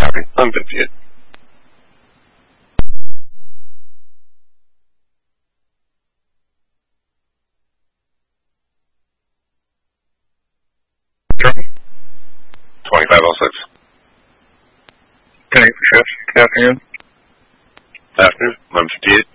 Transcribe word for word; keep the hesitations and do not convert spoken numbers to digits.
Copy. eleven fifty-eight. twenty-five oh six. Connect for shift. Good afternoon. Afternoon. eleven fifty-eight.